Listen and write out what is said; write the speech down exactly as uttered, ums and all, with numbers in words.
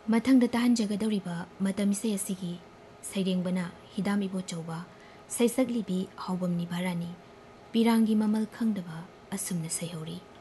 ꯃꯊꯪꯗ ꯇꯥꯍꯟꯖꯒꯗꯧꯔꯤꯕ ꯃꯇꯝꯁꯦ ꯑꯁꯤꯒꯤ ꯁꯩꯔꯦꯡꯕꯅ ꯍꯤꯗꯥꯝ ꯏꯕꯣꯆꯧꯕ, ꯁꯩꯁꯛꯂꯤꯕꯤ ꯍꯥꯎꯕꯝ ꯅꯤꯚꯥꯔꯥꯅꯤ, ꯄꯤꯔꯥꯡꯒꯤ ꯃꯃꯜ ꯈꯪꯗꯕ ꯑꯁꯨꯝꯅ ꯁꯩꯍꯧꯔꯤ꯫